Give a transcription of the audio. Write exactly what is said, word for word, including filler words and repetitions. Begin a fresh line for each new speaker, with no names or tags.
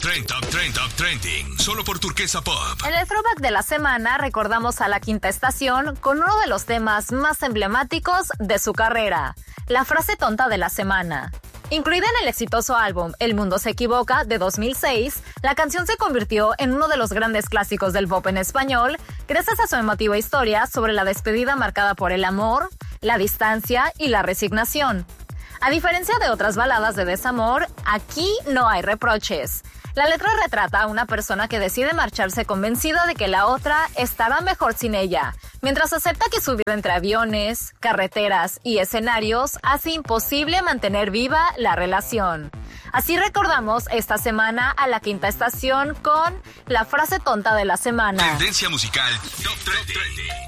Trend, Top Trend, Top Trending. Solo por Turquesa Pop.
En el throwback de la semana recordamos a La Quinta Estación con uno de los temas más emblemáticos de su carrera, la frase tonta de la semana. Incluida en el exitoso álbum El Mundo Se Equivoca de dos mil seis, la canción se convirtió en uno de los grandes clásicos del pop en español gracias a su emotiva historia sobre la despedida marcada por el amor, la distancia y la resignación. A diferencia de otras baladas de desamor, aquí no hay reproches. La letra retrata a una persona que decide marcharse convencida de que la otra estará mejor sin ella, mientras acepta que su vida entre aviones, carreteras y escenarios hace imposible mantener viva la relación. Así recordamos esta semana a La Quinta Estación con la frase tonta de la semana.
Tendencia musical Top Trending.